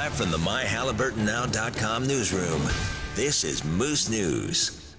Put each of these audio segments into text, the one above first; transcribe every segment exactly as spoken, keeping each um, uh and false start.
Live from the my halliburton now dot com newsroom, this is Moose News.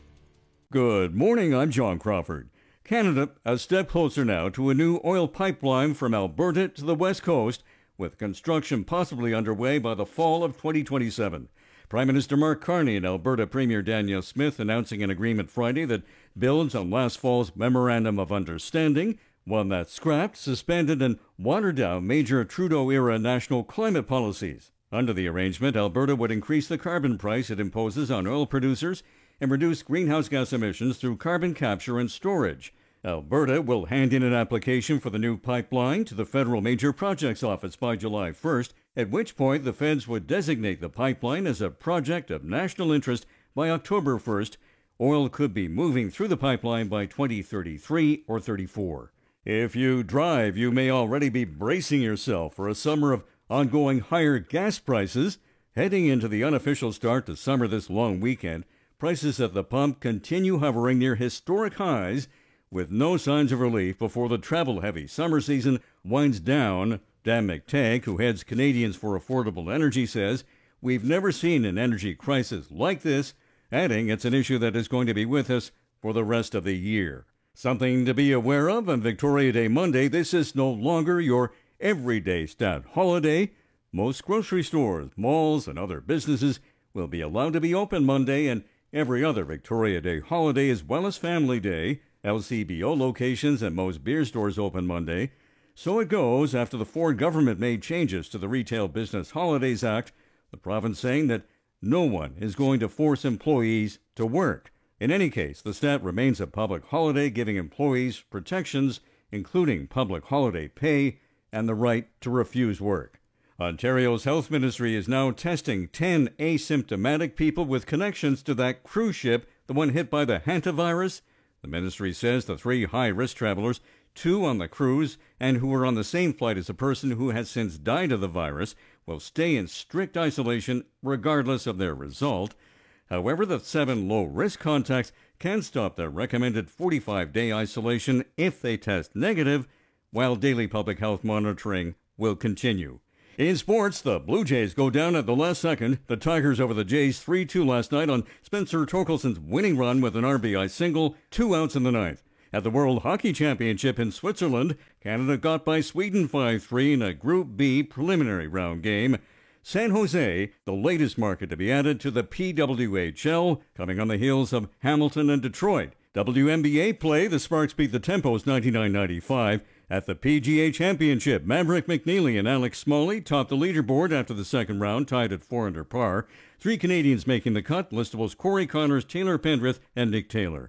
Good morning, I'm John Crawford. Canada a step closer now to a new oil pipeline from Alberta to the west coast, with construction possibly underway by the fall of twenty twenty-seven. Prime Minister Mark Carney and Alberta Premier Danielle Smith announcing an agreement Friday that builds on last fall's Memorandum of Understanding, one that scrapped, suspended, and watered down major Trudeau-era national climate policies. Under the arrangement, Alberta would increase the carbon price it imposes on oil producers and reduce greenhouse gas emissions through carbon capture and storage. Alberta will hand in an application for the new pipeline to the Federal Major Projects Office by July first, at which point the feds would designate the pipeline as a project of national interest by October first. Oil could be moving through the pipeline by twenty thirty-three or thirty-four. If you drive, you may already be bracing yourself for a summer of ongoing higher gas prices. Heading into the unofficial start to summer this long weekend, prices at the pump continue hovering near historic highs, with no signs of relief before the travel-heavy summer season winds down. Dan McTagg, who heads Canadians for Affordable Energy, says, "We've never seen an energy crisis like this," adding it's an issue that is going to be with us for the rest of the year. Something to be aware of on Victoria Day Monday. This is no longer your everyday stat holiday. Most grocery stores, malls, and other businesses will be allowed to be open Monday and every other Victoria Day holiday, as well as Family Day. L C B O locations and most beer stores open Monday. So it goes after the Ford government made changes to the Retail Business Holidays Act, the province saying that no one is going to force employees to work. In any case, the stat remains a public holiday, giving employees protections, including public holiday pay and the right to refuse work. Ontario's health ministry is now testing ten asymptomatic people with connections to that cruise ship, the one hit by the hantavirus. The ministry says the three high-risk travelers, two on the cruise and who were on the same flight as a person who has since died of the virus, will stay in strict isolation regardless of their result. However, the seven low-risk contacts can stop their recommended forty-five day isolation if they test negative, while daily public health monitoring will continue. In sports, the Blue Jays go down at the last second. The Tigers over the Jays three two last night on Spencer Torkelson's winning run with an R B I single, two outs in the ninth. At the World Hockey Championship in Switzerland, Canada got by Sweden five three in a Group B preliminary round game. San Jose, the latest market to be added to the P W H L, coming on the heels of Hamilton and Detroit. W N B A play, the Sparks beat the Tempos ninety-nine ninety-five. At the P G A Championship, Maverick McNeely and Alex Smalley topped the leaderboard after the second round, tied at four under par. Three Canadians making the cut, listables Corey Connors, Taylor Pendrith, and Nick Taylor.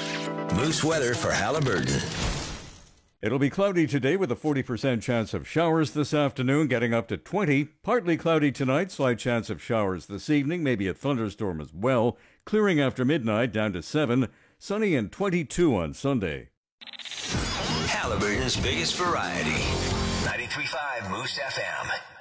Moose weather for Halliburton. It'll be cloudy today with a forty percent chance of showers this afternoon, getting up to twenty. Partly cloudy tonight, slight chance of showers this evening, maybe a thunderstorm as well. Clearing after midnight, down to seven. Sunny and twenty-two on Sunday. Halliburton's biggest variety. ninety-three point five Moose F M.